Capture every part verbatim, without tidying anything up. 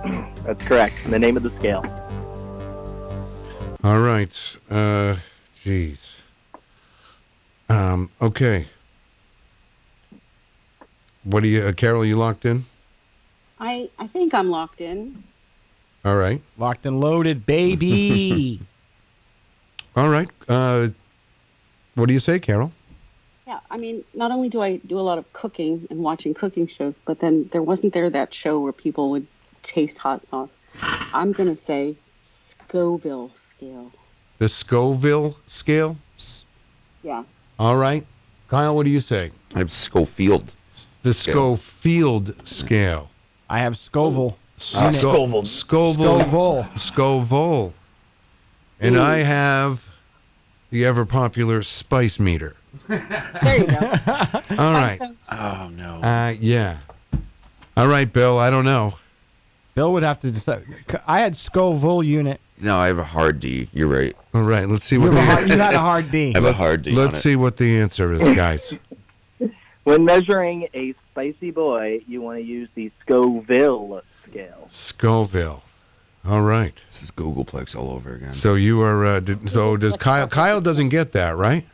That's correct. The name of the scale. All right. Uh, geez. Um, okay. What do you, uh, Carol, you locked in? I, I think I'm locked in. All right. Locked and loaded, baby. All right. Uh, what do you say, Carol? Yeah, I mean, not only do I do a lot of cooking and watching cooking shows, but then there wasn't there that show where people would taste hot sauce. I'm going to say Scoville scale. The Scoville scale? Yeah. All right. Kyle, what do you say? I have Schofield. The Scale. Schofield scale. I have Scoville. Uh, Scoville. Scoville. Scoville. Scoville. And I have the ever popular spice meter. There you go. All right. Oh, no. Uh, yeah. All right, Bill. I don't know. Bill would have to decide. I had Scoville unit. No, I have a hard D. You're right. All right. Let's see You, what have a the, hard, you had a hard D. I have a hard D. let's on see what the answer is, guys. When measuring a spicy boy, you want to use the Scoville scale. Scoville. All right. It. This is Googleplex all over again. So you are. Uh, did, so does Kyle? Kyle doesn't get that, right?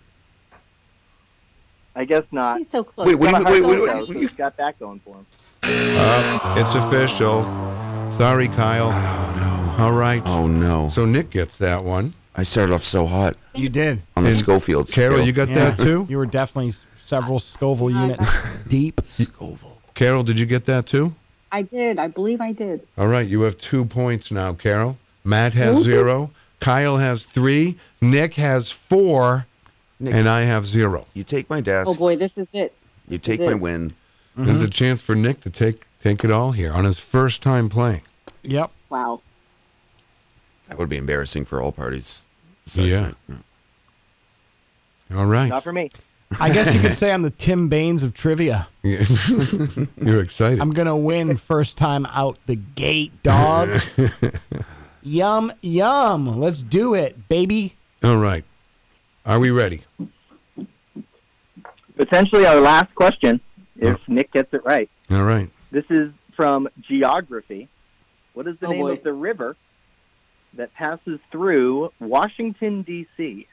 I guess not. He's so close. Wait, wait, Got a wait, hard wait, though, wait, so wait. he's got that going for him. Uh, it's official. Sorry, Kyle. Oh, All right. no. Oh, no. So Nick gets that one. I started off so hot You did. on the And Schofield Carol, scale. you got Yeah. that too? You were definitely several Scoville units deep. Scoville. Carol, did you get that too? I did. I believe I did. All right. You have two points now, Carol. Matt has zero. Kyle has three. Nick has four. Nick, And I have zero. you take my desk. Oh, boy, this is it. you This take is my it. win. There's a chance for Nick to take take it all here on his first time playing. Yep. Wow. That would be embarrassing for all parties. besides Yeah. me. All right. Not for me. I guess you could say I'm the Tim Baines of trivia. You're excited. I'm going to win first time out the gate, dog. Yum, yum. Let's do it, baby. All right. Are we ready? Potentially our last question, if Nick gets it right. All right. This is from geography. What is the Oh, name boy. of the river that passes through Washington, D C?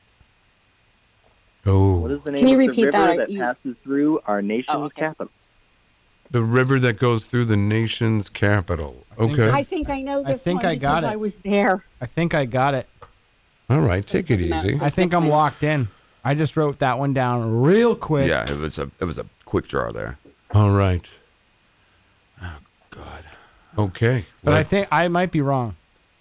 What Oh, is the name Can you of the repeat river that? that You- passes through our nation's Oh, okay. capital? the river that goes through the nation's capital. think Okay. I think I know I this think one I got because it. I was there. I think I got it. All right. Take it easy. I think I'm locked in. I just wrote that one down real quick. Yeah, it was a it was a quick draw there. All right. God. Okay. But I Let's- think I might be wrong.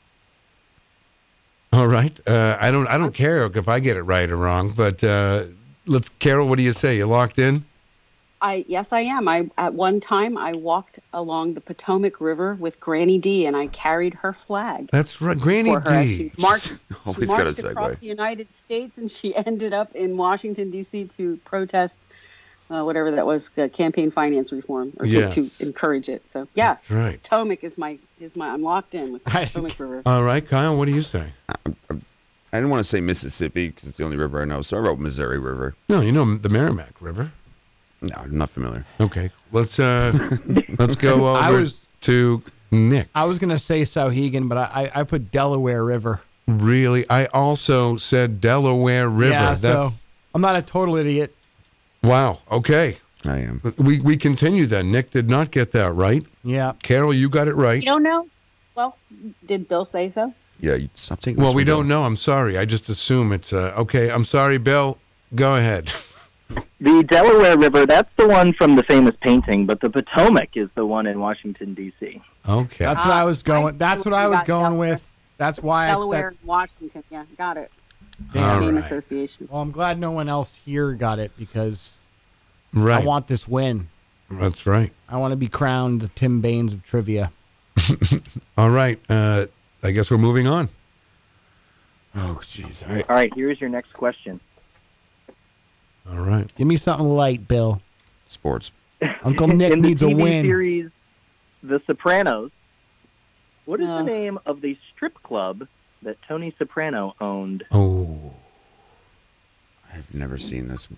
All right. Uh, I don't. I don't care if I get it right or wrong. But uh, let's. Carol, what do you say? You locked in? I yes, I am. I at one time I walked along the Potomac River with Granny D, and I carried her flag That's right. Granny for her. as D. She marched, Always she got a marched across segue. the United States, and she ended up in Washington D C to protest uh, whatever that was, uh, campaign finance reform, or to, Yes. to encourage it. So yeah, That's right. Potomac is my is my. I'm locked in with the I- Potomac River. All right, Kyle. What do you say? I didn't want to say Mississippi because it's the only river I know, so I wrote Missouri River. No, you know the Merrimack River. No, I'm not familiar. Okay. Let's uh, let's go over I was- to Nick. I was going to say Sauhegan, but I, I, I put Delaware River. Really, I also said Delaware River. Yeah, That's so I'm not a total idiot. wow. Okay. I am. We we continue then. Nick did not get that right. Yeah. Carol, you got it right. You don't know? Well, did Bill say so? Yeah, you stop taking. Well, this we one don't down. know. I'm sorry. I just assume it's uh, okay. I'm sorry, Bill. Go ahead. The Delaware River, that's the one from the famous painting, but the Potomac is the one in Washington, D C. Okay. That's what I was going. I That's what I was got going Delaware. with. That's why Delaware, I. That, Washington. Yeah, got it. All Name right. association. well, I'm glad no one else here got it because Right. I want this win. That's right. I want to be crowned the Tim Baines of trivia. All right. Uh, I guess we're moving on. Oh, jeez. All right. All right, here's your next question. All right. Give me something light, Bill. Sports. Uncle Nick in the needs a T V win. series The Sopranos, what is Uh. the name of the strip club that Tony Soprano owned? Oh. I've never seen this.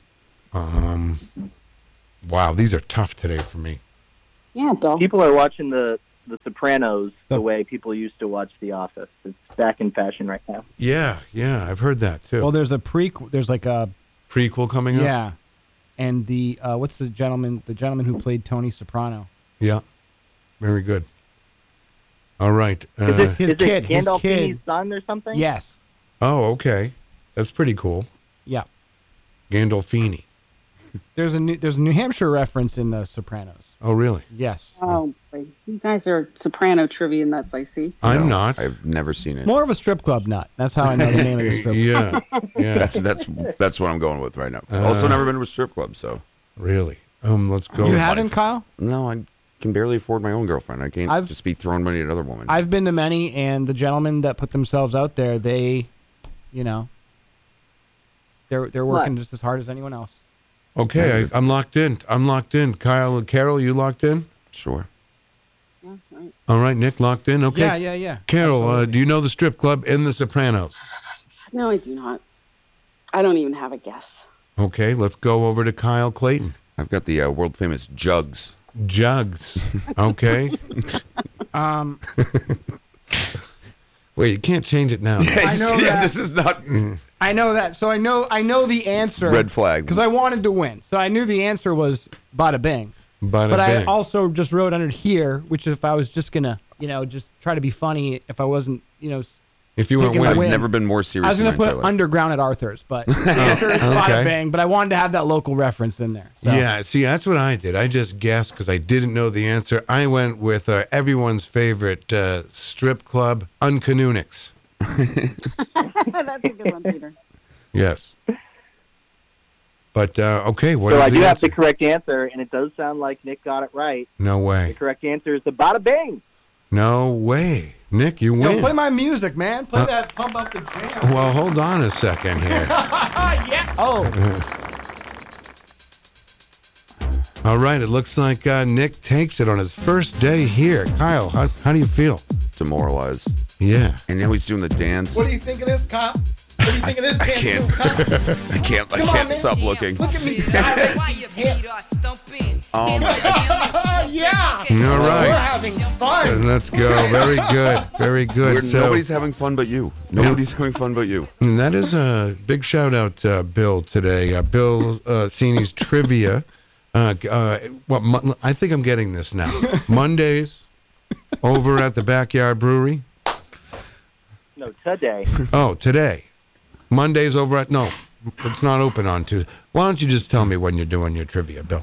Um. Wow. These are tough today for me. Yeah, Bill. People are watching the The Sopranos the, The- way people used to watch The Office. It's back in fashion right now. Yeah, yeah, I've heard that too. Well, there's a prequel. There's like a Prequel coming up. yeah, and the uh, what's the gentleman? The gentleman who played Tony Soprano. Yeah. Very good. All right. Is Uh, it, his is kid, it his Gandolfini's kid. son or something? Yes. oh, okay. That's pretty cool. Yeah. Gandolfini. There's a new, there's a New Hampshire reference in The Sopranos. Oh, really? Yes. Oh, boy. You guys are soprano trivia nuts, I see. I'm No, not. I've never seen it. More of a strip club nut. That's how I know the name of the strip club. Yeah. Yeah. That's that's that's what I'm going with right now. also, never been to a strip club, so Really. Um. Let's go. You with- haven't, Kyle? no, I can barely afford my own girlfriend. I can't I've- just be throwing money at other women. I've been to many, and the gentlemen that put themselves out there, they, you know, they're they're working What? just as hard as anyone else. Okay, I, I'm locked in. I'm locked in. Kyle and Carol, you locked in? sure. Yeah, right. All right, Nick, locked in. Okay. Yeah, yeah, yeah. Carol, uh, Absolutely. do you know the strip club in The Sopranos? No, I do not. I don't even have a guess. Okay, let's go over to Kyle Clayton. I've got the uh, world famous Jugs. Jugs. Okay. Um, Wait, you can't change it now. I know Yeah, that. this is not I know that. So I know I know the answer. red flag. Because I wanted to win. So I knew the answer was bada bing. Bada But I bing. also just wrote under here, which if I was just gonna, you know, just try to be funny, if I wasn't, you know, s- if you weren't thinking winning. I've win. never been more I serious was in my gonna put entire life. underground at Arthur's, but the answer is bada Okay. bing. But I wanted to have that local reference in there. So. Yeah, see, that's what I did. I just guessed because I didn't know the answer. I went with uh, everyone's favorite uh, strip club, Uncanunix. That's a good one, Peter. Yes. But, uh, okay, what So is I the do have answer? the correct answer, and it does sound like Nick got it right. No The way. correct answer is the Bada Bing. No way. Nick, you Yo, win. play my music, man. Play Uh, that pump up the jam. Well, hold on a second here. yeah. Oh, All right, it looks like uh, Nick takes it on his first day here. Kyle, how, how do you feel? Demoralized. Yeah. And now he's doing the dance. what do you think of this, cop? What do you think of this? I dance can't. move, cop? I can't. I Come on, can't man. stop looking. Look at me. Um, yeah. All We're right. having fun. Let's go. Very good. Very good. Where So, nobody's having fun but you. Nobody's having fun but you. and that is a big shout out, uh, Bill, today. Uh, Bill uh, Cini's trivia. Uh, uh, what, Mon- I think I'm getting this now. Mondays over at the Backyard Brewery. No, today. Oh, today. Mondays over at, no, it's not open on Tuesday. Why don't you just tell me when you're doing your trivia, Bill?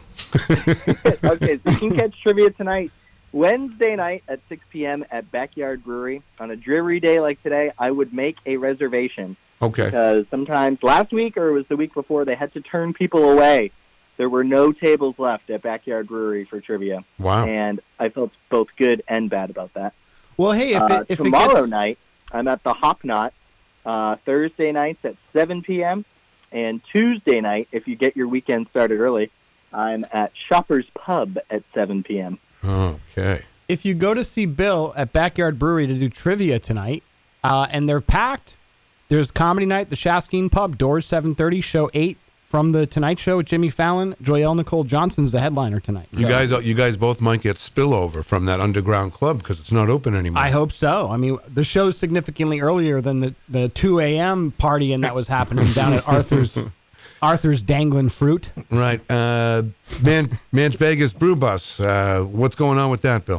Okay, so you can catch trivia tonight, Wednesday night at six p.m. at Backyard Brewery. On a dreary day like today, I would make a reservation Okay. because sometimes last week or it was the week before, they had to turn people away. There were no tables left at Backyard Brewery for trivia, Wow. and I felt both good and bad about that. Well, hey, if Uh, it if it tomorrow gets, night, I'm at the Hop Knot. Uh, Thursday nights at seven p.m. And Tuesday night, if you get your weekend started early, I'm at Shoppers Pub at seven p.m. Okay. if you go to see Bill at Backyard Brewery to do trivia tonight, uh, and they're packed, there's comedy night, the Shaskeen Pub, doors seven thirty, show eight from the Tonight Show with Jimmy Fallon. Joyelle Nicole Johnson's the headliner tonight. You So, guys, you guys both might get spillover from that underground club because it's not open anymore. I hope so. I mean, the show's significantly earlier than the, the two a.m. partying that was happening down at Arthur's Arthur's Dangling Fruit. Right. Uh, Man, Manch Vegas Brew Bus. Uh, what's going on with that, Bill?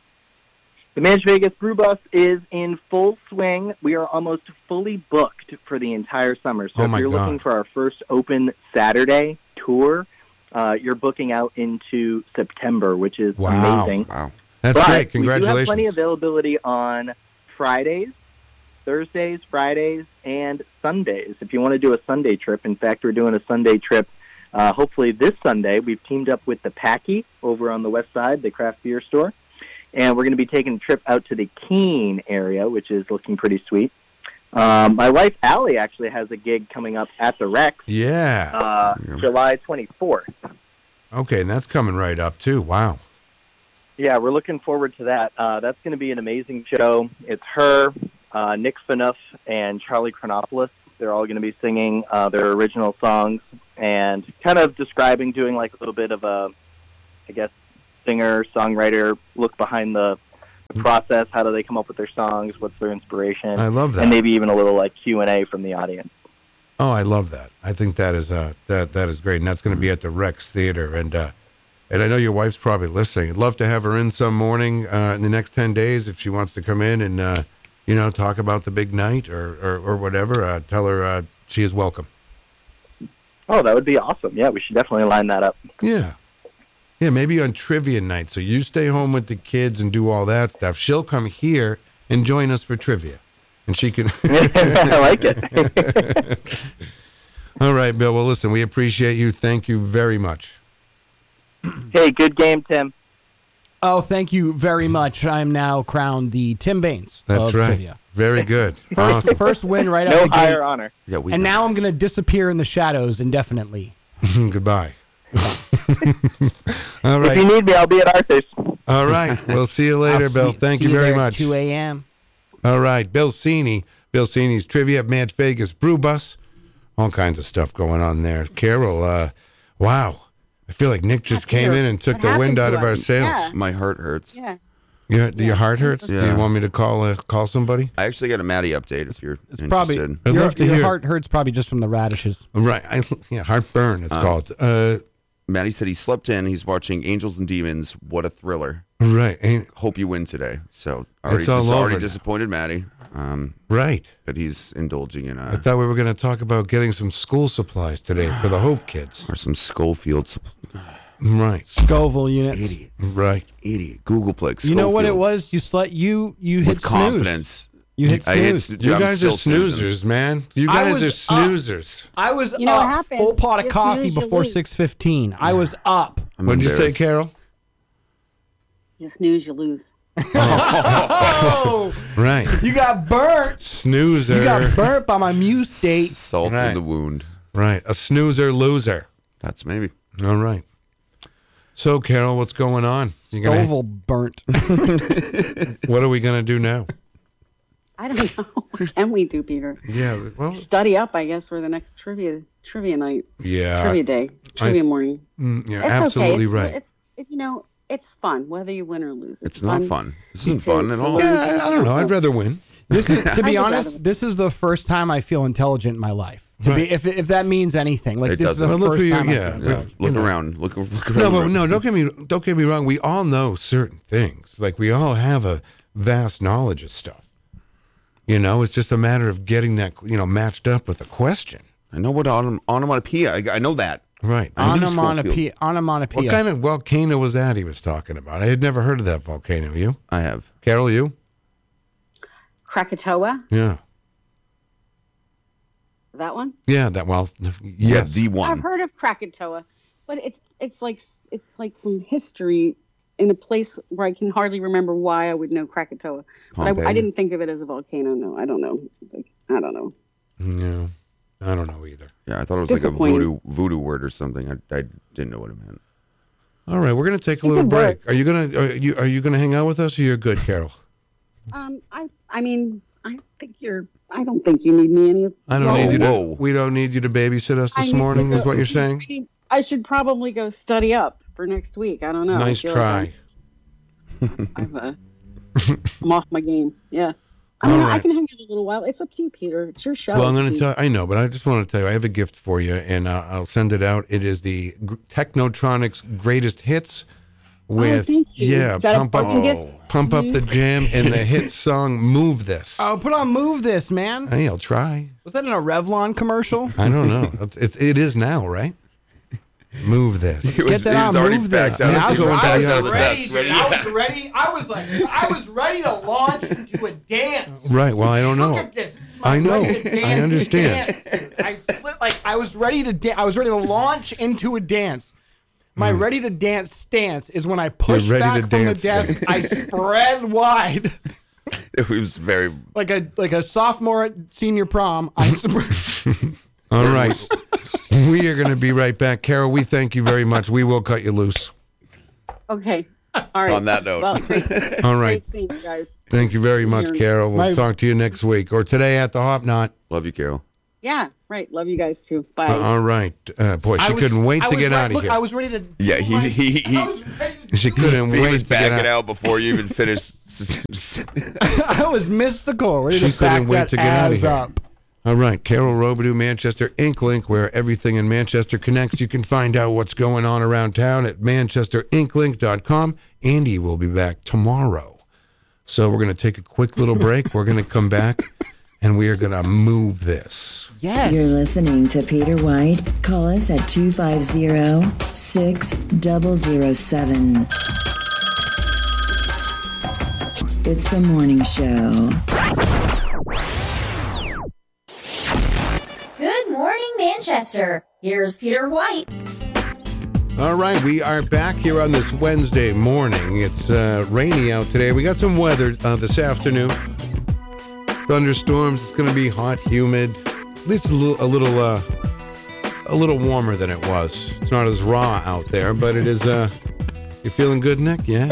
The Manch Vegas Brew Bus is in full swing. We are almost fully booked for the entire summer. So Oh, if my you're God. looking for our first open Saturday tour, uh, you're booking out into September, which is Wow. amazing. Wow. That's But great. we do have Congratulations. plenty of availability on Fridays, Thursdays, Fridays, and Sundays. If you want to do a Sunday trip, in fact, we're doing a Sunday trip. Uh, hopefully this Sunday, we've teamed up with the Packy over on the west side, the craft beer store, and we're going to be taking a trip out to the Keene area, which is looking pretty sweet. Um, my wife Allie actually has a gig coming up at the Rex, Yeah. uh, July twenty-fourth. Okay, and that's coming right up too. Wow. Yeah, we're looking forward to that. Uh, that's going to be an amazing show. It's her, uh, Nick Fanuff, and Charlie Chronopoulos. They're all going to be singing uh, their original songs and kind of describing, doing like a little bit of a, I guess, singer, songwriter look behind the the process. How do they come up with their songs? What's their inspiration? I love that. And maybe even a little like Q and A from the audience. Oh, I love that. I think that is uh that that is great, and that's going to be at the Rex Theater. And uh, and I know your wife's probably listening. I'd love to have her in some morning uh, in the next ten days if she wants to come in and uh, you know, talk about the big night or or, or whatever. Uh, tell her uh, she is welcome. Oh, that would be awesome. Yeah, we should definitely line that up. Yeah. Yeah, maybe on trivia night. So you stay home with the kids and do all that stuff. She'll come here and join us for trivia. And she can. I like it. All right, Bill. Well, listen, we appreciate you. Thank you very much. Hey, good game, Tim. Oh, thank you very much. I'm now crowned the Tim Baines That's of right. trivia. Very good. First, Awesome. first win right out No the gate. higher honor. Yeah, we And now I'm going to disappear in the shadows indefinitely. Goodbye. All If you right. need me, I'll be at Arthur's. All right. We'll see you later, I'll Bill. see- Thank see you very there at much. two a.m. All right. Bill Cini. Bill Cini's Trivia at Mad Vegas Brew Bus. All kinds of stuff going on there. Carol, uh, wow. I feel like Nick just came in and took What the happened wind out to of our us? sails. Yeah. My heart hurts. Yeah. Yeah, do your heart hurts? Do Yeah. you want me to call uh, call somebody? I actually got a Maddie update if you're interested. Probably I'd your, love to your hear. heart hurts probably just from the radishes. Right. I, yeah, heartburn it's called. Uh, Maddie said he slept in. He's watching Angels and Demons. What a thriller. right. Ain't, Hope you win today. So already, It's all dis- over already now. disappointed Maddie. Um, right. but he's indulging in I uh, thought we were going to talk about getting some school supplies today for the Hope kids. or some Schofield. supp- Right. Scoville units. Idiot, Right. idiot. Googleplex. You know what it Schofield. was? You slept. You you hit With snooze. confidence. You hit I hit. snooze. You I'm guys still are snoozers, man. You I guys was are up. snoozers. I was You know what up. happened? Full pot of You coffee snooze, you before lose. six fifteen. I was up. I'm What'd you say, embarrassed. Carol? You snooze, you lose. Oh, Right. you got burnt. Snoozer. You got burnt by my muse state. Salt Right. in the wound. Right. A snoozer loser. That's maybe. All right. So, Carol, what's going on? You gonna, Scoville burnt. what are we going to do now? I don't know. What can we do, Peter? Yeah. Well, Study up, I guess, for the next trivia trivia night, yeah. trivia day, trivia morning. Mm, You're It's absolutely okay. It's, right. It's, it, you know, it's fun whether you win or lose. It's not fun. This isn't fun at to all. learn. Yeah, I, I don't know. I'd rather win. This is, to I be would honest, rather- this is the first time I feel intelligent in my life. To Right. be, if if that means anything, like It this is the doesn't. Well, look first who you- time. I yeah. feel- Yeah, You look know. around. Look, look around. No, the but room. no, don't get me don't get me wrong. We all know certain things. Like we all have a vast knowledge of stuff. You know, it's just a matter of getting that, you know, matched up with a question. I know what onom- onomatopoeia. I, I know that. Right. I see Onomatopoeia. Onomatopoeia. What kind of volcano was that he was talking about? I had never heard of that volcano. You? I have. Carol, you? Krakatoa, Yeah. that one. Yeah, that well Yeah, yes. the I've one. heard of Krakatoa, but it's it's like it's like from history in a place where I can hardly remember why I would know Krakatoa. But I, Pompeii. I didn't think of it as a volcano. No, I don't know. Like, I don't know. No. I don't know either. Yeah, I thought it was like a Disappointing. voodoo voodoo word or something. I, I didn't know what it meant. All right, we're gonna take a You little can break. work. Are you gonna are you are you gonna hang out with us or you're good, Carol? Um, I I mean, I think you're. I don't think you need me any. I don't Whoa, need you to whoa. we don't need you to babysit us I this need morning, to is go- what you're saying? I mean, I should probably go study up for next week. I don't know. I Nice feel try. Like I'm, I've, uh, I'm off my game. Yeah. I mean, All I right. can hang out a little while. It's up to you, Peter. It's your show. Well, I'm going to Steve. tell. I know, but I just want to tell you, I have a gift for you, and uh, I'll send it out. It is the G- Technotronics Greatest Hits with thank you. yeah, Is that a pump up, fucking gift? pump up the jam, and the hit song "Move This." Oh, put on Move This, man. Hey, I'll try. Was that in a Revlon commercial? I don't know. It's, it's it is now, right? Move this. He was, Get that he was on, already move backed this. out, Yeah, I he was- was I backed was out of the ready, desk. dude. Ready? I was ready. I was like, I was ready to launch into a dance. Right. Well, I don't Look know. at this. This is my I know. ready to I dance understand. dance, dude. I split, like I was ready to da- I was ready to launch into a dance. My ready to dance stance is when I push ready back to from the dance desk, stance. I spread wide It was very. like a like a sophomore at senior prom. I spread. All right. We are going to be right back, Carol. We thank you very much. We will cut you loose. Okay. All right. On that note. Well, great, All right. great seeing you guys. Thank you very much, Here. Carol. We'll My- talk to you next week or today at the Hop Knot. Love you, Carol. Yeah. Right. Love you guys too. Bye. Uh, all right. Uh, boy, she I was- couldn't wait I to was get right- out of look, here. I was ready to. Yeah, he he he, I was ready to- She couldn't he wait was to get backing out. out before you even finished. I was mystical. Ready She to back couldn't wait that to get out of ass here. up. All right, Carol Robidoux, Manchester Ink Link, where everything in Manchester connects. You can find out what's going on around town at manchester ink link dot com. Andy will be back tomorrow. So we're going to take a quick little break. We're going to come back, and we are going to move this. Yes. You're listening to Peter White. Call us at two five zero, six zero zero seven. It's the morning show. Good morning, Manchester. Here's Peter White. All right, we are back here on this Wednesday morning. It's uh, rainy out today. We got some weather uh, this afternoon. Thunderstorms. It's going to be hot, humid. At least a little, a little, uh, a little warmer than it was. It's not as raw out there, but it is. Uh, you feeling good, Nick? Yeah,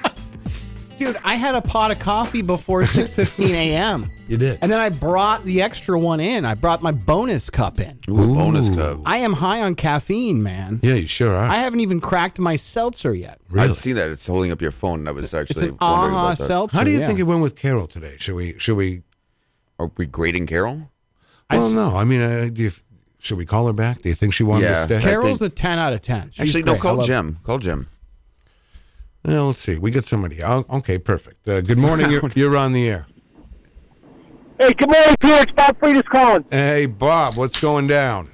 Dude, I had a pot of coffee before six fifteen a.m. you did. And then I brought the extra one in. I brought my bonus cup in. Ooh, bonus cup. I am high on caffeine, man. Yeah, you sure are. I haven't even cracked my seltzer yet. Really? I've seen that. It's holding up your phone. And I was It's actually an wondering aha about that. seltzer. How do you yeah. think it went with Carol today? Should we? Should we? Are we grading Carol? I Well, s- no. I mean, uh, do you, should we call her back? Do you think she wanted Yeah. to stay? Carol's think- a ten out of ten. She's Actually, no. great. I Call love- Jim. Call Jim. Well, let's see. We got somebody. Oh, okay, perfect. Uh, good morning. You're, you're on the air. Hey, good morning, Peter. It's Bob Friedis calling. Hey, Bob, what's going down?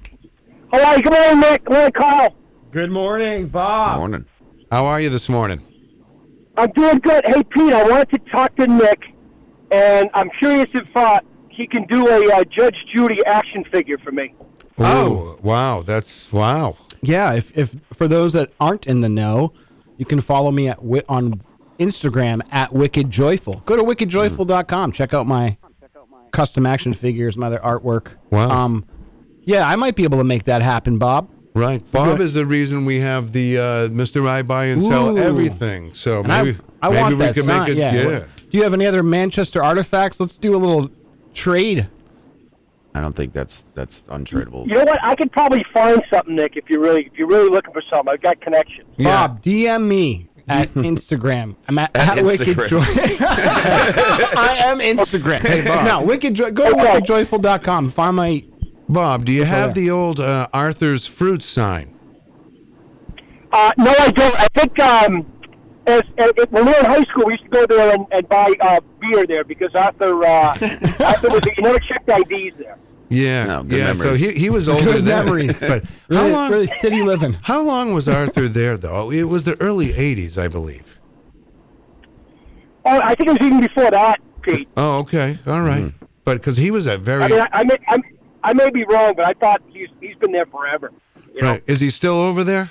How are you? Good morning, Nick. Good morning, Carl. Good morning, Bob. Morning. How are you this morning? I'm doing good. Hey, Pete, I wanted to talk to Nick, and I'm curious if uh, he can do a uh, Judge Judy action figure for me. Oh, wow. That's wow. Yeah, if, if for those that aren't in the know, you can follow me at wi- on Instagram at Wicked Joyful. Go to wicked joyful dot com. Check out my custom action figures, my other artwork. Wow. Um, yeah, I might be able to make that happen, Bob. Right. Bob is the reason we have the uh, Mister I buy and sell Ooh. everything. So And maybe, I, I maybe want we that can sign. make it. yeah. Yeah. Do you have any other Manchester artifacts? Let's do a little trade. I don't think that's that's untradeable. You know what? I could probably find something, Nick, if you're really if you're really looking for something. I've got connections. Yeah. Bob, D M me at Instagram. I'm at, at, At Wicked Instagram. Joy. I am Instagram. Hey, Bob. No, Wicked Joy. Go to Okay. wicked joyful dot com. Find my. Bob, do you have yeah. the old uh, Arthur's Fruit sign? Uh, no, I don't. I think um, as, as when we were in high school, we used to go there and, and buy uh, beer there because Arthur uh, Arthur was you never checked I Ds there. Yeah. No, good yeah. So memories. he, he was older Good then. memories. But how Really, long? really city living. How long was Arthur there though? It was the early eighties, I believe. Oh, I think it was even before that, Pete. Oh, okay. All right. Mm-hmm. But because he was a very I mean, I, I may I, I may be wrong, but I thought he's he's been there forever. You know? right. Is he still over there?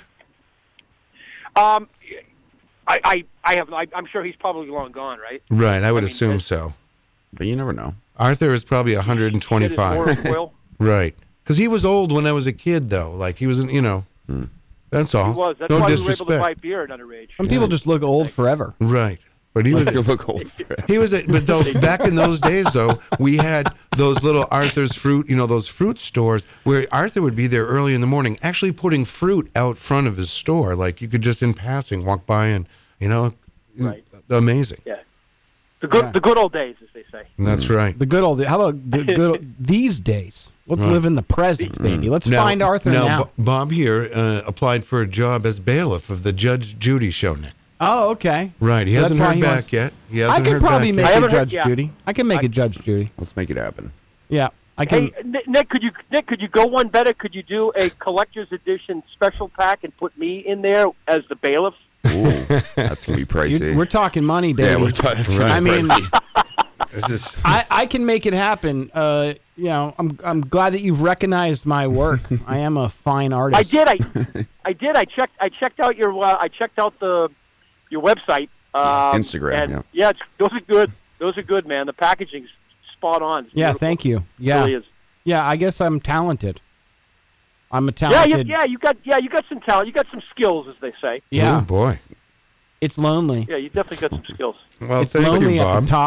Um, I, I, I have. I, I'm sure he's probably long gone, right? Right. I would mean, assume it's- so. But you never know. Arthur is probably one hundred Did his twenty-five. more oil. Right. Because he was old when I was a kid, though. Like he was, you know. That's all. He was. That's no why disrespect. we were able to buy beer at underage. Some people just look old forever. Right. But he was. You look old. He was. A, but though, back in those days, though, we had those little Arthur's fruit. You know, those fruit stores where Arthur would be there early in the morning, actually putting fruit out front of his store. Like you could just in passing walk by and, you know, Right. amazing. Yeah. The good, Yeah. the good old days, as they say. That's right. The good old. How about the good old, these days? Let's Right. live in the present, baby. Let's Now- find Arthur now. now. Bo- Bob here uh, applied for a job as bailiff of the Judge Judy show, Nick. Oh, okay. Right. He So hasn't that's why heard he back wants- yet. He I hasn't can heard probably back make I yet. a haven't heard- Judge yeah. Judy. I can make I- a Judge Judy. Let's make it happen. Yeah, I can. Hey, Nick, Nick, could you, Nick, could you go one better? Could you do a collector's edition special pack and put me in there as the bailiff? Ooh, that's gonna be pricey. You- we're talking money, baby. yeah, we're talking. I mean, This is- I, I can make it happen. Uh, you know, I'm I'm glad that you've recognized my work. I am a fine artist. I did. I, I did. I checked. I checked out your. Uh, I checked out the your website. Um, Instagram, And yeah. yeah, it's, those are good. Those are good, man. The packaging's spot on. It's Yeah, beautiful. thank you. It Yeah, really is. yeah. I guess I'm talented. I'm a Yeah, talented. you, yeah. You got. Yeah, you got some talent. You got some skills, as they say. Yeah. Oh, boy. It's lonely. Yeah, you definitely got some skills. Well, It's thank lonely you, at Bob. the top.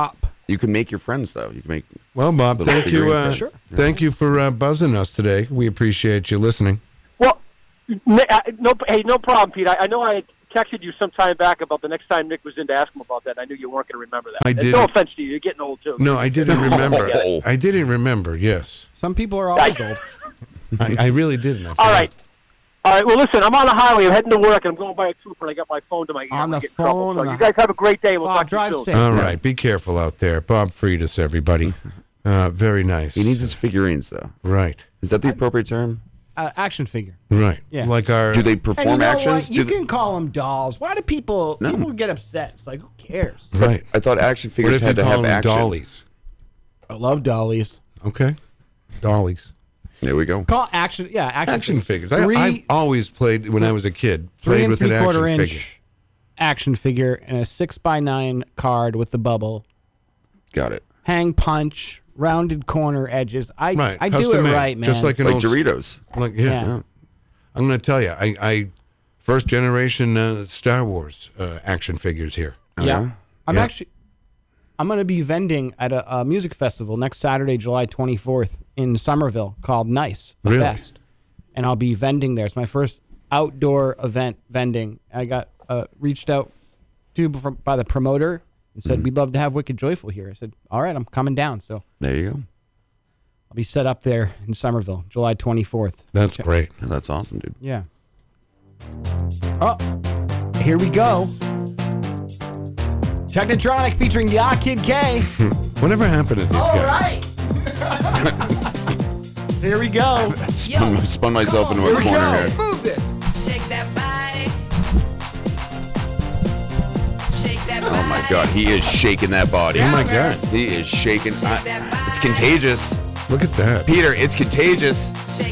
You can make your friends though. You can make. Well, Bob, little thank you. figurine Uh, friends. Sure. Thank you for uh, buzzing us today. We appreciate you listening. Well, n- uh, no, hey, no problem, Pete. I, I know I texted you some time back about the next time Nick was in to ask him about that. And I knew you weren't going to remember that. I And didn't. No offense to you. You're getting old, too. No, I didn't remember. Oh. I didn't remember. Yes, Some people are always old. I, I really didn't. I All forgot. right. All right, well, listen, I'm on the highway. I'm heading to work, and I'm going by a trooper, and I got my phone to my ear. On I'm the gonna get in trouble. phone So and you the- guys have a great day. We'll Bob, talk to drive you soon. safe. All Yeah. right, be careful out there. Bob Friedus, everybody. Uh, very nice. He needs his figurines though. Right, Is that the appropriate term? Uh, action figure. right. Yeah. Like our. Do they And perform you know actions? what? You Do they- can call them dolls. Why do people No. people get upset? It's like, who cares? Right. I thought action What figures if you had to call have them action. dollies? I love dollies. Okay, dollies. There we go. Call action. Yeah, action, Action figures. I, Three, I've always played when I was a kid. three Played and with three an quarter action inch figure. action figure and a six by nine card with the bubble. Got it. Hang punch, rounded corner edges. I Right, I do custom it made, right, man. just like an Like old Doritos. Like yeah. Yeah. I'm going to tell you, I, I first generation uh, Star Wars uh, action figures here. yeah. yeah? I'm Yeah. actually I'm going to be vending at a, a music festival next Saturday, July twenty-fourth in Somerville called Nice the Really? Fest, and I'll be vending there. It's my first outdoor event vending. I got uh, reached out to from, by the promoter and said we'd love to have Wicked Joyful here. I said, all right, I'm coming down. So There you go. I'll be set up there in Somerville, July twenty-fourth. That's great. Yeah, that's awesome, dude. Yeah. Oh, here we go. Technotronic featuring Ya Kid K. Whatever happened to these All guys? right. Here we go. Spun, spun myself into Here a we corner go. here. Move it. Oh my God, he is shaking that body. Oh my God! He is shaking. I, it's contagious. Look at that. Peter, it's contagious.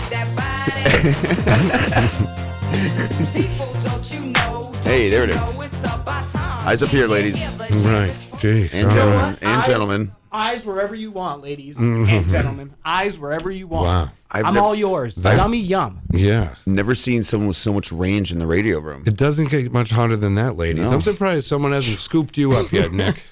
Hey, there it is. Eyes up here, ladies Right. Jeez. and all gentlemen. right. And I- gentlemen. Eyes wherever you want, ladies and gentlemen. Eyes wherever you want. Wow. I've I'm never- all yours. That- Yummy yum. Yeah. Never seen someone with so much range in the radio room. It doesn't get much hotter than that, ladies. No. I'm surprised someone hasn't scooped you up yet, Nick.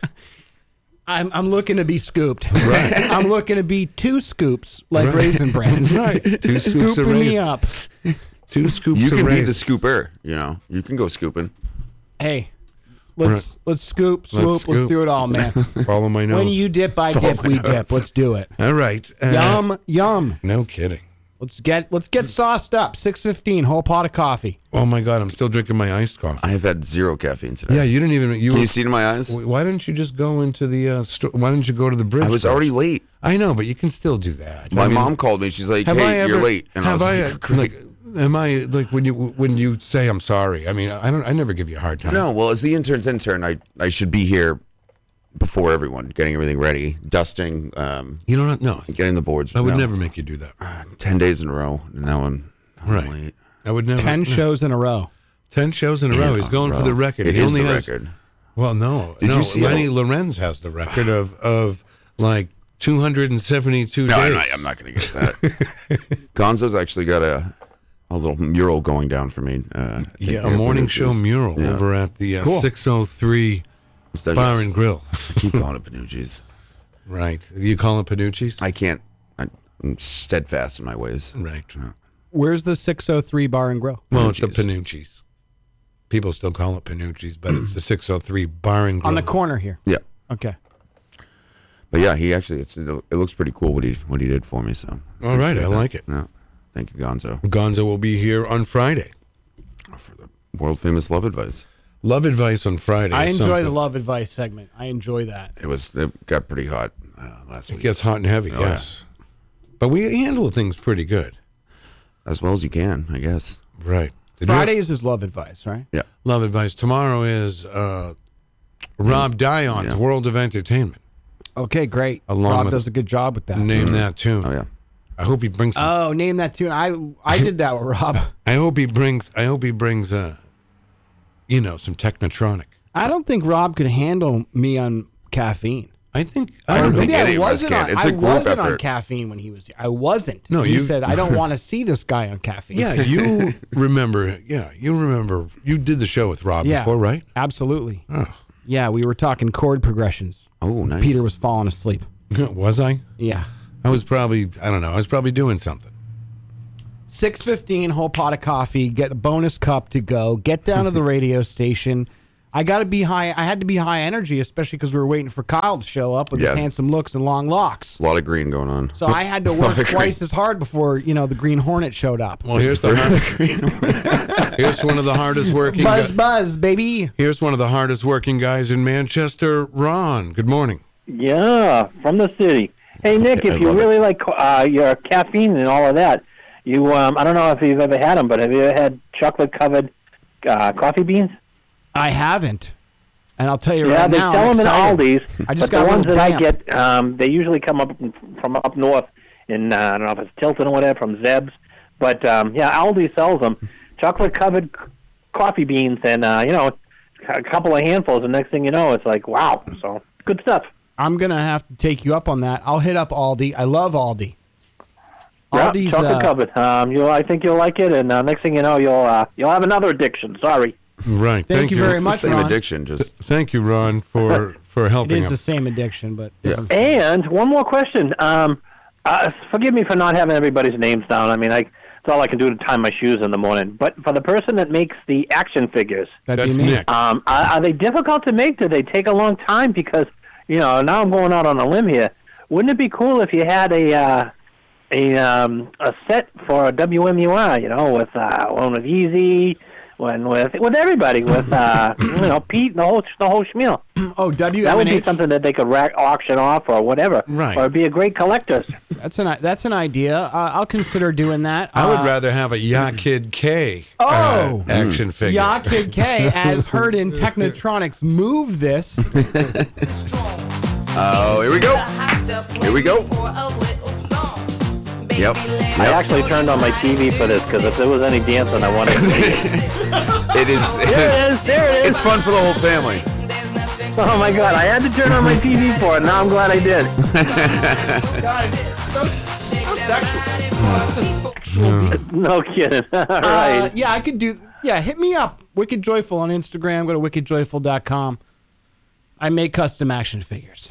I'm I'm looking to be scooped. Right. I'm looking to be two scoops like Right. Raisin Bran. Right. Two scoops of Scooping me raisin. up. Two scoops You of can be the raisins. scooper. You know, you can go scooping. Hey, let's Right. let's scoop, swoop, let's, scoop. do it all, man. Follow my nose. When you dip, I dip, we dip. Let's do it. All right. Uh, Yum, yum. No kidding. Let's get let's get sauced up. six fifteen, whole pot of coffee. Oh my God! I'm still drinking my iced coffee. I have had zero caffeine today. Yeah, you didn't even. You Can were, you see it in my eyes? Why didn't you just go into the uh, store? Why didn't you go to the bridge? I was first? already late. I know, but you can still do that. My I mean, mom called me. She's like, have "Hey, I ever, you're late." And have I I, was uh, like, like, am I like when you when you say I'm sorry? I mean, I don't. I never give you a hard time. "No, well, as the intern's intern, I I should be here before everyone, getting everything ready, dusting, um, you don't. No, getting the boards." I would No. never make you do that. Ten days in a row, and now I'm, I'm Right. late. I would never. Ten shows in a row. Ten shows in a row. He's going Bro, for the record. It he is only the has. record. Well, no, Did no. you see Lenny it? Lorenz has the record of of like two hundred seventy-two No, days. I'm not, I'm not going to get that. Gonzo's actually got a a little mural going down for me. Uh, Yeah, a morning show mural Yeah. over at the uh, Cool. six oh three That Bar is- and Grill. Keep calling it Panucci's. Right. You call it Panucci's? I can't. I, I'm steadfast in my ways. Right. Where's the six oh three Bar and Grill? Well, it's the Panucci's. Panucci's. People still call it Panucci's, but it's the six oh three Bar and Grill. On the corner here. Yeah, Okay. but yeah, he actually it's, it looks pretty cool what he what he did for me. So All right, appreciate I that. like it. Yeah, thank you, Gonzo, Gonzo will be here on Friday. for the world famous love advice. Love advice on Friday. I is enjoy the something. love advice segment. I enjoy that. It was it got pretty hot uh, last It week, gets hot and heavy, Oh, yes. But we handle things pretty good. as well as you can, I guess. Right. Did you- Fridays is love advice, right? Yeah, Love advice. Tomorrow is uh, Rob Dion's Yeah. World of Entertainment. Okay, great. Along Rob with- does a good job with that. Name that tune. oh yeah. I hope he brings. Some, Oh, name that tune. I I did that with Rob. I hope he brings. I hope he brings. Uh, you know, some Technotronic. I don't think Rob could handle me on caffeine. I think. I I don't don't know. think Maybe any I of us wasn't can. on. It's I a group wasn't on effort. caffeine when he was here. I wasn't. No, he you- said I don't want to see this guy on caffeine. Yeah, you remember. Yeah, you remember. You did the show with Rob Yeah. before, right? Absolutely. Oh, Yeah, we were talking chord progressions. Oh, nice. Peter was falling asleep. Was I? Yeah. I was probably, I don't know, I was probably doing something. six fifteen, whole pot of coffee, get a bonus cup to go, get down to the radio station. I got to be high. I had to be high energy, especially because we were waiting for Kyle to show up with Yeah. his handsome looks and long locks. A lot of green going on. So I had to work twice as hard before, you know, the Green Hornet showed up. Well, here's the hard, here's one of the hardest working Buzz, guys. buzz, baby. Here's one of the hardest working guys in Manchester, Ron. Good morning. Yeah, from the city. Hey, Nick, I if you love really like uh, your caffeine and all of that, you um, I don't know if you've ever had them, but have you ever had chocolate-covered uh, coffee beans? I haven't. And I'll tell you Yeah, right they now, sell I'm them in excited. Aldi's, I just but got the ones one that I damp. get, um, they usually come up from up north in, uh, I don't know if it's Tilton or whatever, from Zeb's. But, um, yeah, Aldi sells them. Chocolate-covered c- coffee beans and, uh, you know, a couple of handfuls, and next thing you know, it's like, wow. So, good stuff. I'm going to have to take you up on that. I'll hit up Aldi. I love Aldi. Yeah, Aldi's, chocolate uh, covered. Um, you, I think you'll like it, and uh, next thing you know, you'll uh, you'll have another addiction. Sorry. Right. Thank you very It's much, the same Ron. addiction. Just Thank you, Ron, for, for It helping is him. the same addiction, but Yeah. different. And one more question. Um, uh, forgive me for not having everybody's names down. I mean, I, it's all I can do to tie my shoes in the morning. But for the person that makes the action figures, That'd That's be me. Nick. um, are, are they difficult to make? Do they take a long time? Because, you know, now I'm going out on a limb here. Wouldn't it be cool if you had a uh, a um, a set for W M U R? You know, with uh, one with Easy, one with with everybody, with uh, you know Pete and the whole the whole schmeal. Oh, W That M would be H. something that they could rack, auction off or whatever. Right. Or it'd be a great collector's. That's an that's an idea. Uh, I'll consider doing that. I would Uh, rather have a Ya Kid K Oh. uh, action figure. Ya Kid K, as heard in Technotronics, Move This. oh, here we go. Here we go. Yep. I actually turned on my T V for this because if there was any dancing, I wanted to see it. It is. There it is. There it is. It's fun for the whole family. Oh my God! I had to turn on my T V for it. Now I'm glad I did. God, it's so, so sexual. Sexual. No kidding. All Uh, right. yeah, I could do. Yeah, hit me up. Wicked Joyful on Instagram. Go to wicked joyful dot com. I make custom action figures.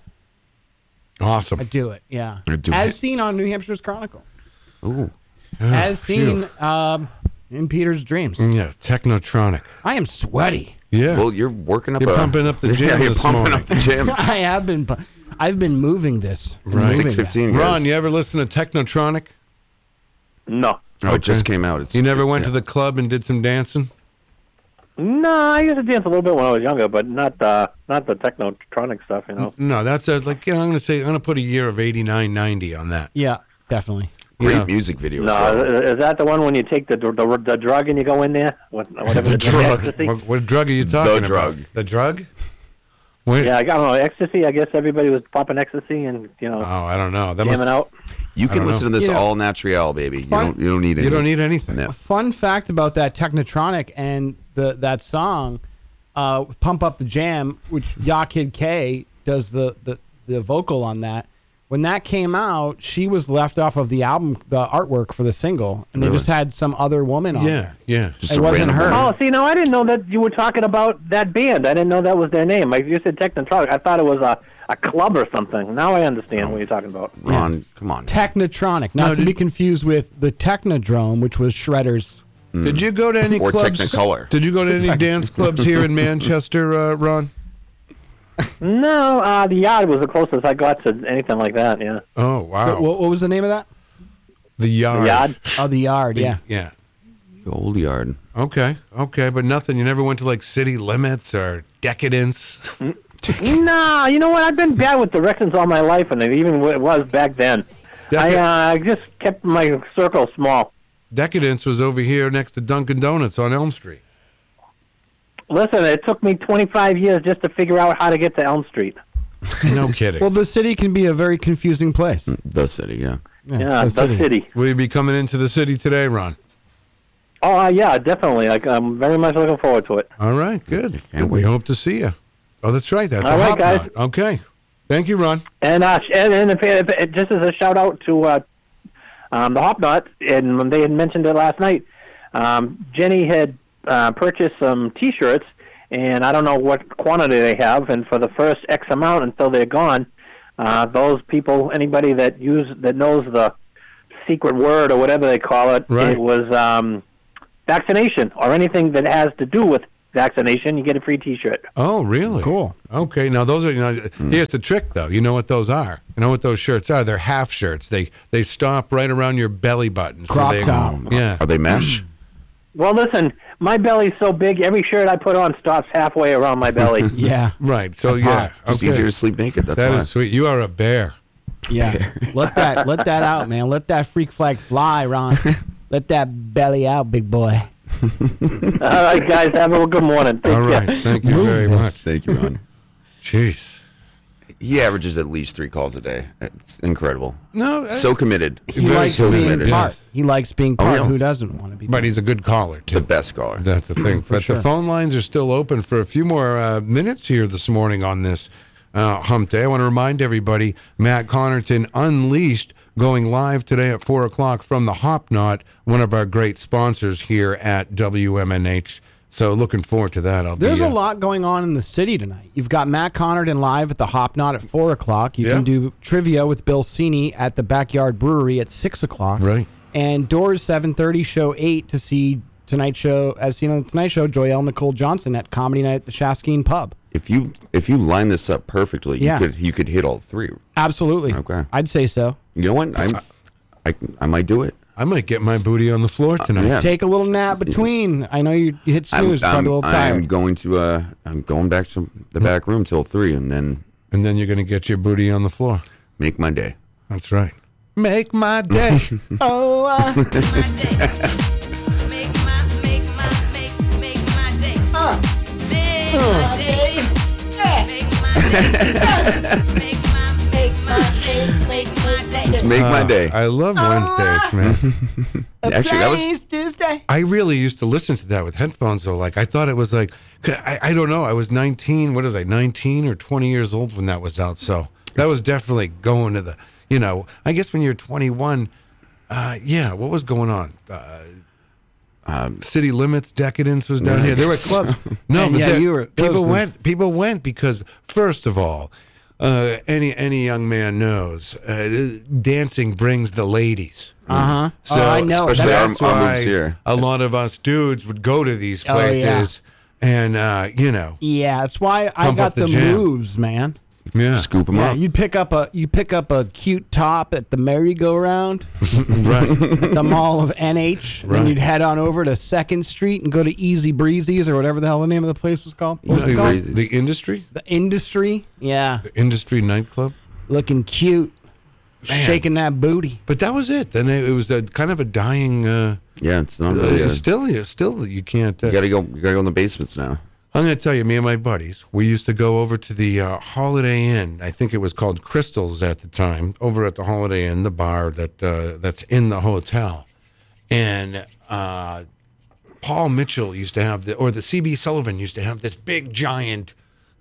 Awesome. I do it. Yeah, I do as it. seen on New Hampshire's Chronicle. Ooh. As phew. seen um, in Peter's dreams. Yeah, Technotronic. I am sweaty. Yeah. Well, you're working up You're a, pumping up the gym Yeah, you're this pumping morning. up the gym. I have been. pu- I've been moving this. Right. Moving Six fifteen. Ron, you ever listen to Technotronic? No. Oh, it just came out. It's, You never went yeah. to the club and did some dancing? No, I used to dance a little bit when I was younger, but not uh, not the technotronic stuff. You know. No, that's a, like, you know, I'm going to say, I'm going to put a year of eighty-nine, ninety on that. Yeah, definitely. Great Yeah. music video. No, as well. is that the one when you take the the, the drug and you go in there? What, whatever the, drug. Ecstasy? What, what drug are you talking about? drug. The drug? Wait, Yeah, I don't know. Ecstasy. I guess everybody was popping ecstasy and you know Oh, I don't know. That jamming must, out. You I can don't listen know. to this You know, all natural, baby. You fun- don't. You don't need. You any- don't need anything. No. Fun fact about that Technotronic and the that song, uh, "Pump Up the Jam," which Ya Kid K does the, the the vocal on that. When that came out, she was left off of the album, the artwork for the single, and they Really? just had some other woman on Yeah, there. yeah. Just It a wasn't random her. woman. Oh, see, now I didn't know that you were talking about that band. I didn't know that was their name. Like you said, Technotronic. I thought it was a, a club or something. Now I understand what you're talking about. Ron, come on. Technotronic, not No, to did- be confused with the Technodrome, which was Shredder's. Did you go to any Or clubs? Technicolor. Did you go to any dance clubs here in Manchester, uh, Ron? No, uh, the Yard was the closest I got to anything like that. Yeah, Oh, wow. What, what was the name of that? the Yard. the Yard. Oh, the Yard. The- Yeah. Yeah. Old yard. Okay, okay, but nothing. You never went to like City Limits or Decadence? No, you know what? I've been bad with directions all my life, and it even w- was back then. I Deca- uh, just kept my circle small. Decadence was over here next to Dunkin' Donuts on Elm Street. Listen, it took me twenty-five years just to figure out how to get to Elm Street. No kidding. Well, the city can be a very confusing place. The city, yeah. Yeah, the city. Will you be coming into the city today, Ron? Oh, uh, yeah, definitely. Like, I'm very much looking forward to it. All right, good. Can't we wait. hope to see you. Oh, that's right. That's All the right, Hop guys. Knot. Okay. Thank you, Ron. And uh, sh- and, and if, if, if, just as a shout out to uh, um, the Hop Knot, and when they had mentioned it last night, um, Jenny had uh, purchased some T-shirts, and I don't know what quantity they have. And for the first X amount until they're gone, uh, those people, anybody that use that knows the secret word or whatever they call it, Right. it was um, vaccination or anything that has to do with vaccination, you get a free T-shirt. Oh, really? Cool. Okay, now those are, you know, here's the trick, though. You know what those are? You know what those shirts are? They're half shirts. They they stop right around your belly button. Crop they, top. Yeah. Are they mesh? Well, listen, my belly's so big, every shirt I put on stops halfway around my belly. Yeah. Right. So, That's yeah. hot. It's okay. easier to sleep naked. That's That why. is sweet. You are a bear. Yeah. let that let that out, man. Let that freak flag fly, Ron. Let that belly out, big boy. All right, guys, have a good morning. Take All right. care. Thank you very much. Thank you, Ron. Jeez. He averages at least three calls a day. It's incredible. No, I- So committed. He Very likes so being committed. part. He likes being Oh, part. yeah. Who doesn't want to be? but part? he's a good caller, too. The best caller. That's the thing. But sure. the phone lines are still open for a few more uh, minutes here this morning on this uh, hump day. I want to remind everybody, Matt Connerton Unleashed going live today at four o'clock from the Hop Knot, one of our great sponsors here at W M N H. So looking forward to that. I'll There's be, a uh, lot going on in the city tonight. You've got Matt Connerton live at the Hop Knot at four o'clock. You Yeah. can do trivia with Bill Cini at the Backyard Brewery at six o'clock. Right. And Doors seven thirty, show eight to see Tonight Show, as seen on the Tonight Show, Joyelle Nicole Johnson at Comedy Night at the Shaskeen Pub. If you if you line this up perfectly, Yeah. you could you could hit all three. Absolutely. Okay. I'd say so. You know what? I'm, I I might do it. I might get my booty on the floor tonight. yeah. Take a little nap between. I know you, you hit snooze, I'm, probably I'm, a little I'm tired. going to uh I'm going back to the back room till three and then And then you're going to get your booty on the floor. make my day. That's right. Make my day. Oh, uh, Just make my Uh, day. I love Wednesdays, man. Actually, that was place to stay. I really used to listen to that with headphones, though. Like, I thought it was like, I, I don't know. I was nineteen. What was I, nineteen or twenty years old when that was out? So that was definitely going to the, you know, I guess when you're twenty-one, uh, yeah, what was going on? Uh, um, City Limits, Decadence was down here. There were clubs. No, Man, but yeah, there- you were- people those- went. People went because, first of all, uh, any any young man knows uh, dancing brings the ladies. Uh huh. So oh, I know. especially That- our- that's our why moves here. a lot of us dudes would go to these Oh, yeah. places and, uh, you know, yeah, that's why I Pump got up the the, jam. moves, man. yeah, scoop them Yeah, up. you'd pick up a you pick up a cute top at the merry-go-round right. at the Mall of N H. Right. Then you'd head on over to Second Street and go to Easy Breezy's or whatever the hell the name of the place was called. What was it the, called? Breezy's. the industry, The Industry. Yeah, the industry nightclub. looking cute, Man. shaking that booty. But that was it. Then it, it was a kind of a dying. Uh, Yeah, it's not uh, really. Uh, still, you still, you can't. Uh, you gotta go. You gotta go in the basements now. I'm going to tell you, me and my buddies, we used to go over to the uh, Holiday Inn. I think it was called Crystals at the time. Over at the Holiday Inn, the bar that uh, that's in the hotel, and uh, Paul Mitchell used to have the, or the C B Sullivan used to have this big giant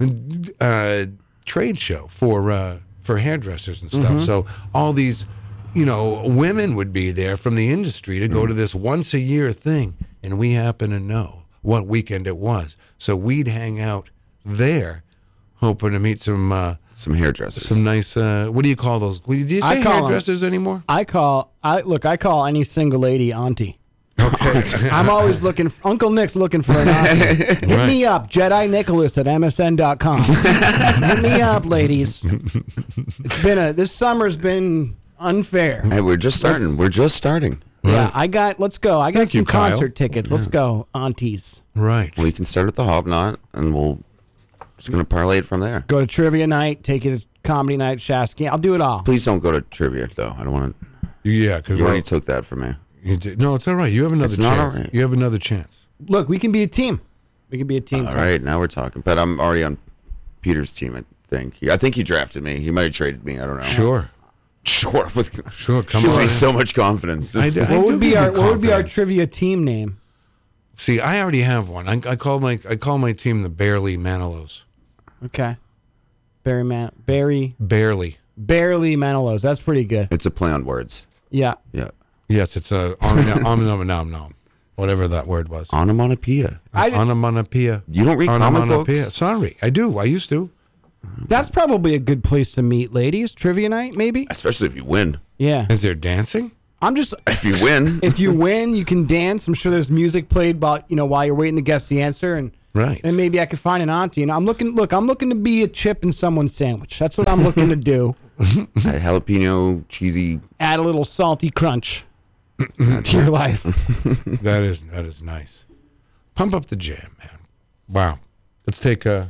uh, trade show for uh, for hairdressers and stuff. So all these, you know, women would be there from the industry to go to this once a year thing, and we happen to know what weekend it was. So we'd hang out there, hoping to meet some uh, Some hairdressers. some nice. Uh, what do you call those? Do you I say call 'em- hairdressers anymore? I call I look. I call any single lady auntie. Okay. I'm always looking. For, Uncle Nick's looking for an auntie. Hit Right. me up, Jedi Nicholas at M S N dot com. Hit me up, ladies. It's been a. This summer's been unfair. Hey, we're just starting. We're just starting. Yeah, Right. I got. Let's go. I got Thank some you, Kyle. concert tickets. Let's go, aunties. Right. Well, you can start at the Hobnot, and we'll just gonna parlay it from there. Go to trivia night. Take it to comedy night. Shasky. I'll do it all. Please don't go to trivia though. I don't want to. Yeah, because You already took that from me. you did. No, it's all right. You have another It's chance. not all right. You have another chance. Look, we can be a team. We can be a team. All right, now we're talking. But I'm already on Peter's team. I think. He, I think he drafted me. He might have traded me. I don't know. Sure. Sure. With Sure. Come gives on. me so much confidence. I, do- I What do would be give our you What would be our confidence. trivia team name? See, I already have one. I, I call my I call my team the Barely Manilows. Okay. Barry Man. Barry. Barely. Barely Manilows. That's pretty good. It's a play on words. Yeah. Yeah. Yes, it's a om nom nom nom nom. whatever that word was. Onomatopoeia. I did- Onomatopoeia. You don't read comic Onomatopoeia. books? Sorry, I do. I used to. That's probably a good place to meet ladies. Trivia night, maybe. Especially if you win. Yeah. Is there dancing? I'm just. If you win. If you win, you can dance. I'm sure there's music played, while you know, while you're waiting to guess the answer, and Right. and maybe I could find an auntie. And I'm looking. Look, I'm looking to be a chip in someone's sandwich. That's what I'm looking to do. That jalapeno cheesy. Add a little salty crunch to your life. That is that is nice. Pump up the jam, man. Wow. Let's take a.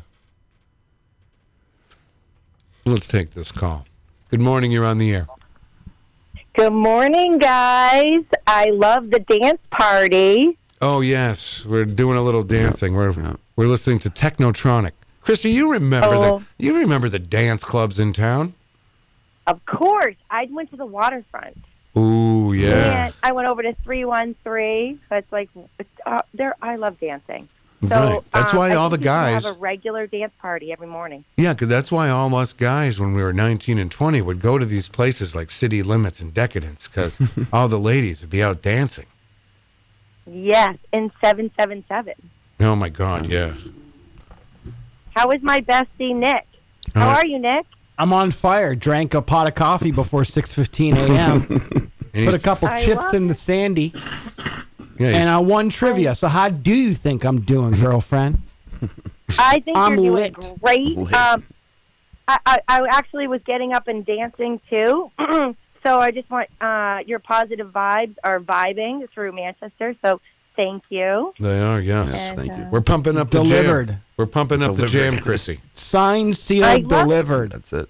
Let's take this call. Good morning. You're on the air. Good morning, guys. I love the dance party. Oh yes, we're doing a little dancing. We're we're listening to Technotronic. Chrissy, you remember Oh. the you remember the dance clubs in town? Of course, I went to the waterfront. Ooh yeah. And I went over to three one three. That's like, it's, uh, there. I love dancing. So, Right. That's um, why I all think the we should guys- have a regular dance party every morning. Yeah, because that's why all us guys, when we were nineteen and twenty, would go to these places like City Limits and Decadence because all the ladies would be out dancing. Yes, in seven seven seven. Oh my God, yeah. How is my bestie, Nick? How Uh, are you, Nick? I'm on fire. Drank a pot of coffee before six fifteen a.m. Put a couple I chips love in the sandy, Yeah, he's- and I won trivia. So how do you think I'm doing, girlfriend? I think I'm you're lit. doing great. Um, I, I, I actually was getting up and dancing too. So I just want uh, your positive vibes are vibing through Manchester. So thank you. They are, yes. Yes, And, thank uh, you. We're pumping up the Delivered. jam. We're pumping up the Delivered. jam, Chrissy. Signed, I sealed, love it. delivered. That's it.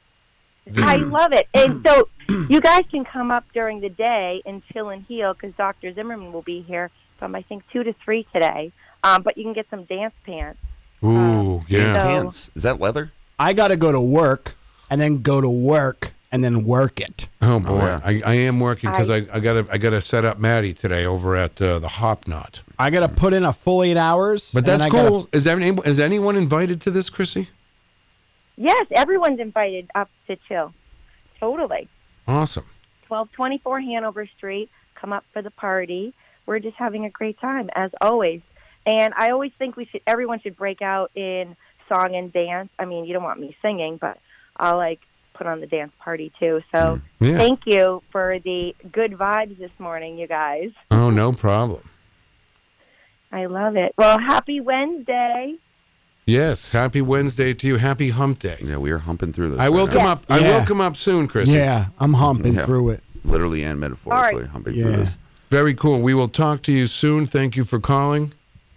I love it. And so you guys can come up during the day and chill and heal because Doctor Zimmerman will be here from, I think, two to three today. Um, but you can get some dance pants. Ooh, yeah. so- Pants. Is that leather? I got to go to work and then go to work and then work it. Oh boy, yeah. I, I am working because I, I- I gotta I gotta set up Maddie today over at uh, the Hop Knot. I got to put in a full eight hours. But and then that's I gotta- cool. Is there any, is anyone invited to this, Chrissy? Yes, everyone's invited up to chill. Totally. Awesome. twelve twenty-four Hanover Street. Come up for the party. We're just having a great time, as always. And I always think we should. Everyone should break out in song and dance. I mean, you don't want me singing, but I'll, like, put on the dance party, too. So Yeah. thank you for the good vibes this morning, you guys. Oh, no problem. I love it. Well, happy Wednesday. Yes. Happy Wednesday to you. Happy Hump Day. Yeah, we are humping through this. I will right come now. up. I Yeah. will come up soon, Chrissy. Yeah, I'm humping Yeah. through it. Literally and metaphorically All right. humping Yeah. through this. Very cool. We will talk to you soon. Thank you for calling.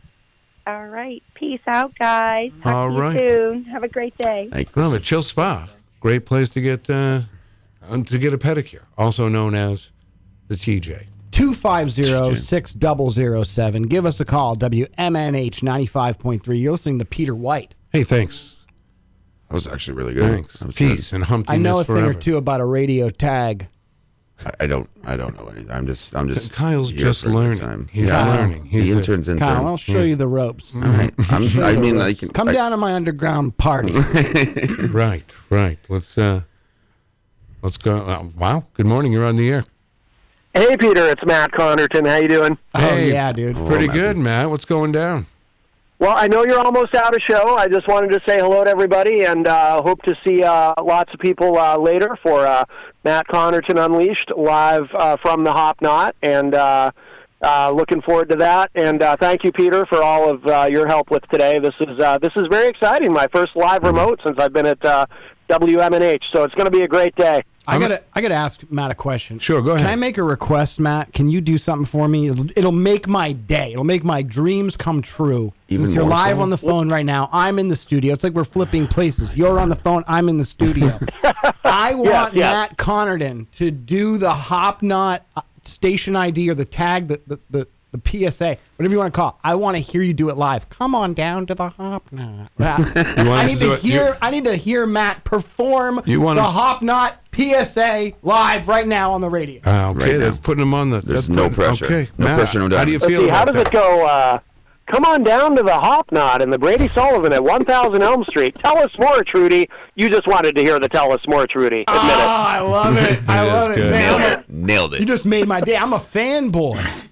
All right. Peace out, guys. Talk All to you right. soon. Have a great day. Thank you. Oh, a chill spa. Great place to get uh, um, to get a pedicure, also known as the T J. two five zero, six zero zero seven. Give us a call, W M N H ninety-five point three. You're listening to Peter White. Hey, thanks. That was actually really good. Thanks. That was Peace good. and humpiness I know a forever. thing or two about a radio tag. I, I don't. I don't know anything. I'm just. I'm just. Kyle's here just for a good learning. time. He's Yeah. learning. He's the a- intern's intern. Kyle, I'll show you the ropes. All right. I'm, I mean, I can. Come I, down to my underground party. Right, right. Let's uh, let's go. Uh, wow. Good morning. You're on the air. Hey, Peter, it's Matt Connerton. How you doing? Oh, Hey. yeah, dude. Pretty Matt. good, Matt. What's going down? Well, I know you're almost out of show. I just wanted to say hello to everybody and uh, hope to see uh, lots of people uh, later for uh, Matt Connerton Unleashed live uh, from the Hop Knot. And uh, uh, looking forward to that. And uh, thank you, Peter, for all of uh, your help with today. This is uh, this is very exciting. My first live remote since I've been at uh, W M N H. So it's going to be a great day. I gotta, I gotta ask Matt a question. Sure, go Can ahead. I make a request, Matt? Can you do something for me? It'll, it'll make my day. It'll make my dreams come true. Even Since you're more live so? on the phone right now, I'm in the studio. It's like we're flipping places. You're on the phone. I'm in the studio. I want yes. Matt Connerton to do the Hop Knot uh, station I D or the tag, the the, the the P S A, whatever you want to call it. I want to hear you do it live. Come on down to the Hop Knot. You want I us need to do to it? hear. You- I need to hear Matt perform You want the him- Hop Knot P S A live right now on the radio. Uh, okay, Right now. that's putting him on the. There's that's no putting- pressure. Okay, No Matt, pressure, no How doubt. do you Let's feel see, how about does that? it go? Uh, come on down to the Hop Knot in the Brady Sullivan at one thousand Elm Street. Tell us more, Trudy. You just wanted to hear the Tell Us More, Trudy. Admit Oh, I love it. I It is love it. good. Man, Nailed I'm a- it. Nailed you it. just made my day. I'm a fanboy.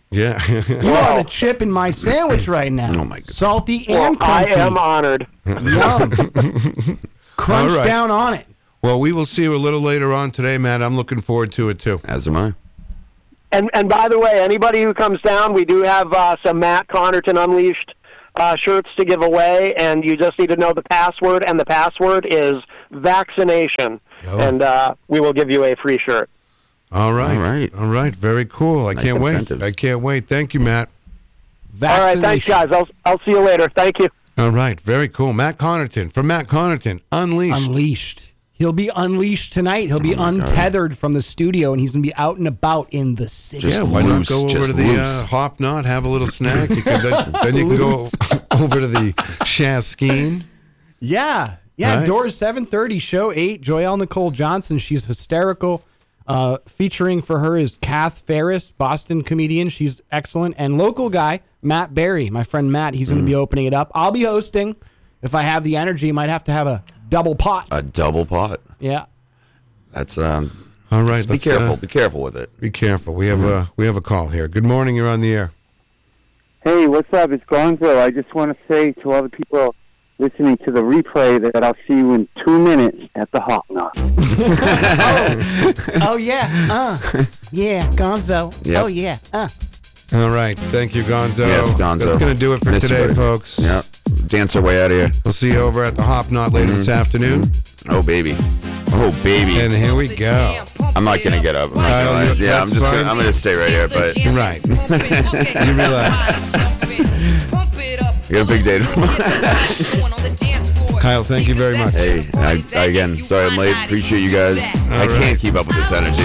Yeah. You are the chip in my sandwich right now. Oh, my God. Salty Well, and I crunchy. am honored. Yum. Crunch All right. down on it. Well, we will see you a little later on today, Matt. I'm looking forward to it, too. As am I. And and by the way, anybody who comes down, we do have uh, some Matt Connerton Unleashed uh, shirts to give away, and you just need to know the password, and the password is vaccination, Oh. and uh, we will give you a free shirt. All right. All right. All right. Very cool. I Nice can't incentives. wait. I can't wait. Thank you, Matt. All right, thanks, guys. I'll I'll see you later. Thank you. All right. Very cool. Matt Connerton. From Matt Connerton, Unleashed. Unleashed. He'll be unleashed tonight. He'll be Oh, my God. untethered from the studio, and he's going to be out and about in the city. Just Yeah, why loose, not go over just to the loose. uh, Hop Knot, have a little snack? You can, then, then you can go over to the Shaskeen. Yeah. Yeah. Right. Doors seven thirty, show eight. Joelle Nicole Johnson. She's hysterical. Uh, featuring for her is Kath Ferris, Boston comedian. She's excellent. And local guy, Matt Berry, my friend Matt. He's going to be opening it up. I'll be hosting. If I have the energy, might have to have a double pot. A double pot. Yeah. That's um. All right. Be let's, careful. uh, be careful with it. be careful. We have a we have a call here. Good morning. You're on the air. Hey, what's up? It's Gonzo. I just want to say to all the people listening to the replay that I'll see you in two minutes at the Hop Knot. Oh, yeah. Uh. Yeah. Gonzo. Yep. Oh, yeah. Uh. All right. Thank you, Gonzo. Yes, Gonzo. That's going to do it for Miss you, today, buddy. folks. Yeah. Dance our way out of here. We'll see you over at the Hop Knot later this afternoon. Oh baby. Oh baby. And here we go. I'm not gonna get up. I'm not Kyle, gonna lie. you- Yeah, I'm that's just fine. gonna I'm gonna stay right here, but You're right. You relax. you got a big day tomorrow. Kyle, thank you very much. Hey, I, I again sorry I'm late. Appreciate you guys. I All right. can't keep up with this energy.